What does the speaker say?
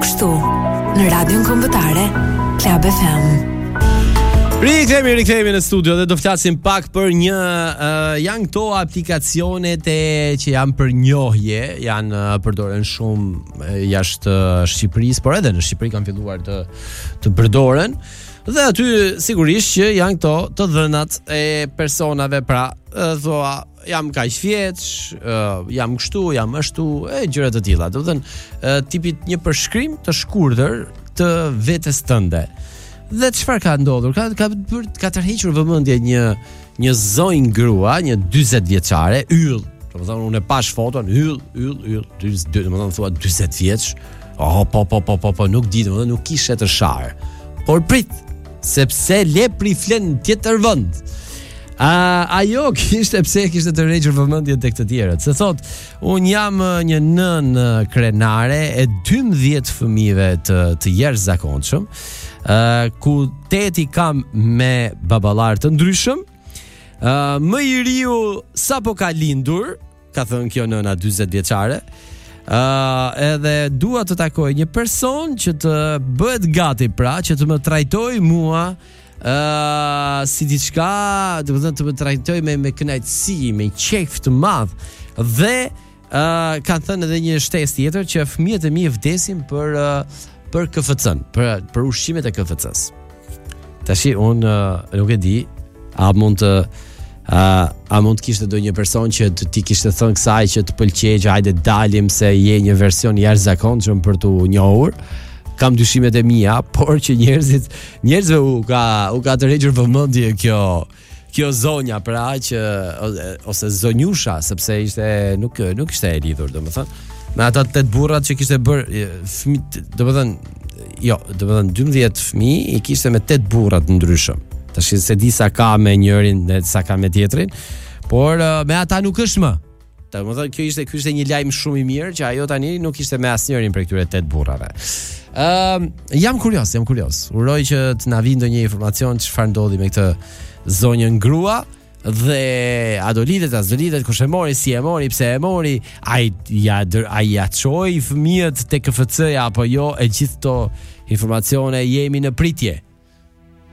këtu në Radion Kombëtare Club FM. Rikthehemi në studio dhe do flasim pak për janë këto aplikacionet që janë për njohje, janë përdoren shumë jashtë Shqipërisë, por edhe në Shqipëri kanë filluar të përdoren. Dhe aty sigurisht që janë këto të dhënat e personave, pra thua jam kaq vjeç, jam kështu, jam ashtu, gjëra të tilla. Do të thënë tipit një përshkrim të shkurtër të vetes tënde. Dhe çfarë ka ndodhur? Ka tërhequr vëmendje një zonjë grua, një 40 vjeçare, yll. Domethënë unë e pash foton, yll, domethënë thua 40 vjeç. Po, nuk di, domethënë nuk kishte të sharë. Por prit, sepse lepri flen në tjetër vend. Ajo kishte të rregjur vëmendje tek të tjerët. Se thot, un jam një nën krenare e 12 fëmijëve të jashtëzakonshëm, ku teti kam me baballar të ndryshëm. Më i riu sapo ka lindur, ka thënë kjo nëna 40 vjeçare. Edhe dua të takoj një person që të bëhet gati, pra, që të më trajtoj mua si diçka, do të thënë të më trajtoj me kënaqësi, me qejf të madh. Dhe kanë thënë edhe një shtesë tjetër që fëmijët e mi vdesin për KFC-n, për ushqimet e KFC-s. Tashi unë nuk e di, a mund të kishte ndonjë person që ti kishte thënë kësaj që të pëlqej, që hajde dalim se je një version jashtëzakonshëm për tu njohur. Kam dyshimet e mia, por që njerëzve u ka tërhequr vëmendje kjo zonja, pra, që ose zonjusha, sepse nuk ishte e lidhur, domethënë, me ata 8 burrat që kishte bërë fëmijë, domethënë 12 fëmijë i kishte me 8 burra të ndryshëm. Tash se di sa ka me njërin dhe sa ka me tjetrin, por me ata nuk është më. Domethënë ky ishte një lajm shumë i mirë që ajo tani nuk ishte me asnjërin prej këtyre 8 burrave. Jam kurios. Uroj që të na vinë ndonjë informacion çfarë ndodhi me këtë zonjën grua, dhe a do lidhet, kush e mori, si e mori, pse e mori, ai ja çoi fëmijët te KFC-ja apo jo, e gjithë këto informacione jemi në pritje.